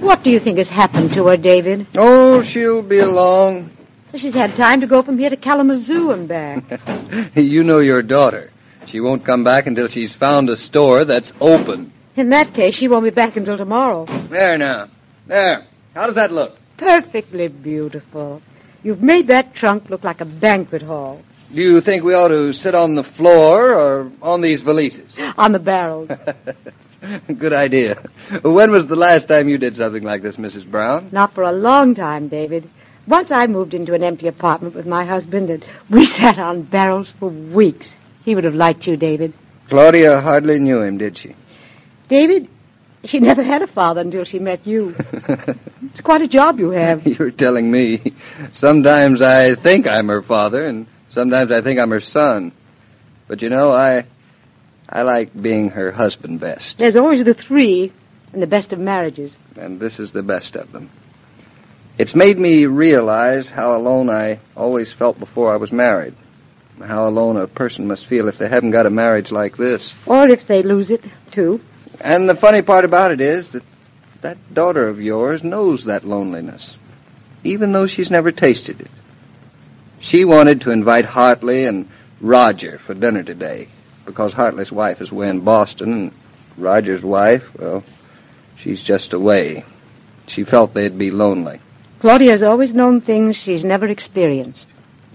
What do you think has happened to her, David? Oh, she'll be along. She's had time to go from here to Kalamazoo and back. You know your daughter. She won't come back until she's found a store that's open. In that case, she won't be back until tomorrow. There now. There. How does that look? Perfectly beautiful. You've made that trunk look like a banquet hall. Do you think we ought to sit on the floor or on these valises? On the barrels. Good idea. When was the last time you did something like this, Mrs. Brown? Not for a long time, David. Once I moved into an empty apartment with my husband, and we sat on barrels for weeks. He would have liked you, David. Claudia hardly knew him, did she? David, she never had a father until she met you. It's quite a job you have. You're telling me. Sometimes I think I'm her father, and sometimes I think I'm her son. But you know, I like being her husband best. There's always the three in the best of marriages. And this is the best of them. It's made me realize how alone I always felt before I was married. How alone a person must feel if they haven't got a marriage like this. Or if they lose it, too. And the funny part about it is that daughter of yours knows that loneliness, even though she's never tasted it. She wanted to invite Hartley and Roger for dinner today, because Hartley's wife is away in Boston, and Roger's wife, well, she's just away. She felt they'd be lonely. Claudia's always known things she's never experienced.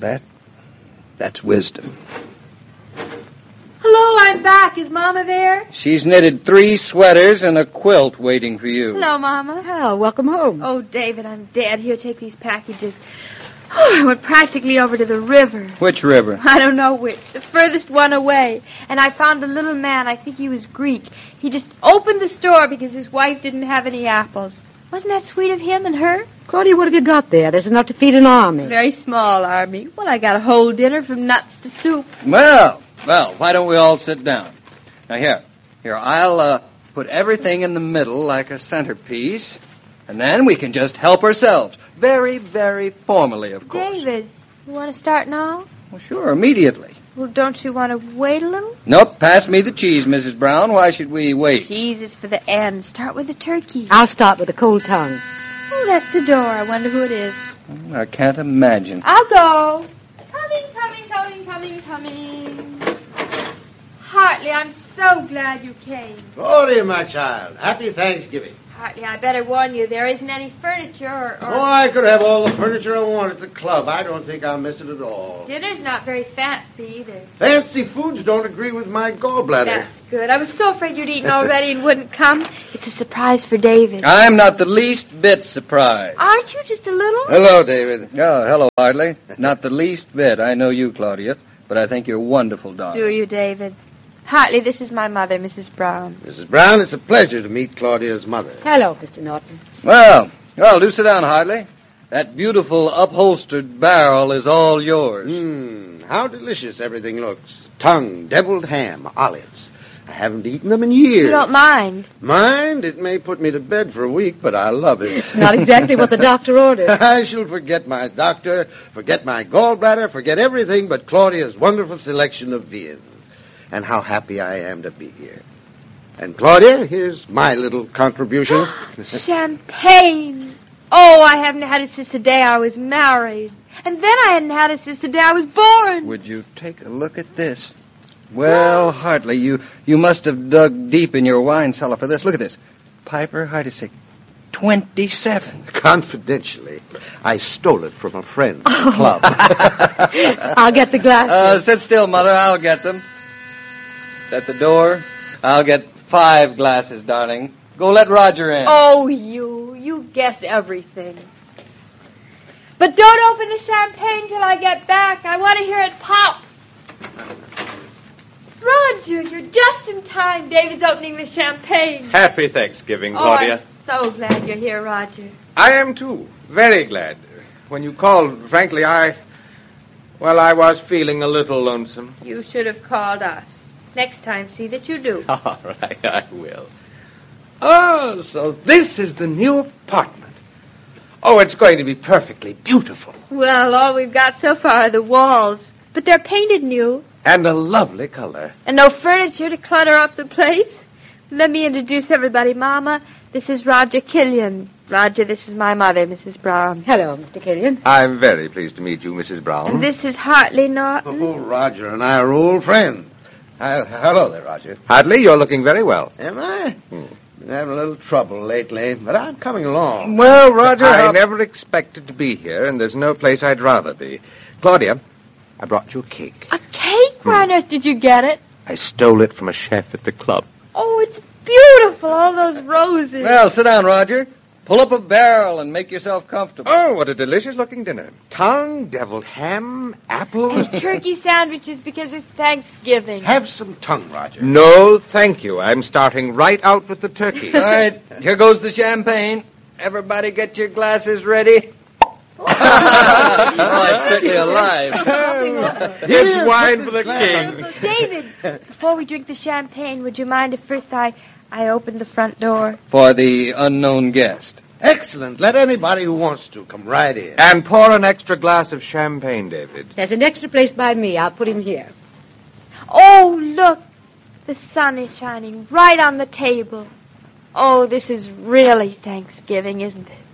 That's wisdom. Hello, I'm back. Is Mama there? She's knitted 3 sweaters and a quilt waiting for you. Hello, Mama. Oh, welcome home. Oh, David, I'm dead. Here, take these packages. Oh, I went practically over to the river. Which river? I don't know which. The furthest one away. And I found a little man. I think he was Greek. He just opened the store because his wife didn't have any apples. Wasn't that sweet of him and her? Claudia, what have you got there? There's enough to feed an army. Very small army. Well, I got a whole dinner from nuts to soup. Well, why don't we all sit down? Now, here, I'll put everything in the middle like a centerpiece, and then we can just help ourselves. Very, very formally, of course. David, you want to start now? Well, sure, immediately. Well, don't you want to wait a little? Nope, pass me the cheese, Mrs. Brown. Why should we wait? Cheese is for the end. Start with the turkey. I'll start with the cold tongue. Oh, that's the door. I wonder who it is. I can't imagine. I'll go. Coming. Hartley, I'm so glad you came. Claudia, my child, happy Thanksgiving. Hartley, I better warn you, there isn't any furniture or... Oh, I could have all the furniture I want at the club. I don't think I'll miss it at all. Dinner's not very fancy either. Fancy foods don't agree with my gallbladder. That's good. I was so afraid you'd eaten already and wouldn't come. It's a surprise for David. I'm not the least bit surprised. Aren't you, just a little? Hello, David. Oh, hello, Hartley. Not the least bit. I know you, Claudia, but I think you're wonderful, darling. Do you, David? Hartley, this is my mother, Mrs. Brown. Mrs. Brown, it's a pleasure to meet Claudia's mother. Hello, Mr. Norton. Well, do sit down, Hartley. That beautiful upholstered barrel is all yours. How delicious everything looks. Tongue, deviled ham, olives. I haven't eaten them in years. You don't mind? Mind? It may put me to bed for a week, but I love it. Not exactly what the doctor ordered. I shall forget my doctor, forget my gallbladder, forget everything but Claudia's wonderful selection of viands. And how happy I am to be here. And Claudia, here's my little contribution. Champagne! Oh, I haven't had it since the day I was married. And then I hadn't had it since the day I was born. Would you take a look at this? Well, Hartley, you must have dug deep in your wine cellar for this. Look at this. Piper Heidsieck, 27. Confidentially, I stole it from a friend at the club. I'll get the glasses. Sit still, Mother. I'll get them. At the door. I'll get 5 glasses, darling. Go let Roger in. Oh, you guess everything. But don't open the champagne till I get back. I want to hear it pop. Roger, you're just in time. David's opening the champagne. Happy Thanksgiving, Claudia. Oh, I'm so glad you're here, Roger. I am, too. Very glad. When you called, frankly, I was feeling a little lonesome. You should have called us. Next time, see that you do. All right, I will. Oh, so this is the new apartment. Oh, it's going to be perfectly beautiful. Well, all we've got so far are the walls. But they're painted new. And a lovely color. And no furniture to clutter up the place. Let me introduce everybody, Mama. This is Roger Killian. Roger, this is my mother, Mrs. Brown. Hello, Mr. Killian. I'm very pleased to meet you, Mrs. Brown. And this is Hartley Norton. Oh, Roger and I are old friends. Hello there, Roger. Hartley, you're looking very well. Am I? Been having a little trouble lately, but I'm coming along. Well, Roger, I never expected to be here, and there's no place I'd rather be. Claudia, I brought you a cake. A cake? Where on earth did you get it? I stole it from a chef at the club. Oh, it's beautiful, all those roses. Well, sit down, Roger. Pull up a barrel and make yourself comfortable. Oh, what a delicious-looking dinner. Tongue, deviled ham, apples. And turkey sandwiches because it's Thanksgiving. Have some tongue, Roger. No, thank you. I'm starting right out with the turkey. All right, here goes the champagne. Everybody get your glasses ready. Oh, it's certainly alive. It's wine for the king. David, before we drink the champagne, would you mind if first I opened the front door? For the unknown guest. Excellent. Let anybody who wants to come right in. And pour an extra glass of champagne, David. There's an extra place by me. I'll put him here. Oh, look. The sun is shining right on the table. Oh, this is really Thanksgiving, isn't it?